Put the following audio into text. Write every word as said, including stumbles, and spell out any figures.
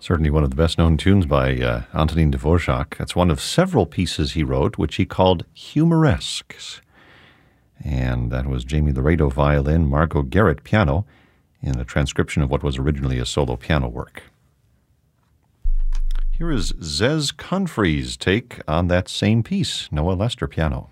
Certainly one of the best-known tunes by uh, Antonin Dvorak. That's one of several pieces he wrote, which he called humoresques. And that was Jamie Laredo violin, Margot Garrett piano, in a transcription of what was originally a solo piano work. Here is Zez Confrey's take on that same piece, Noah Lester piano.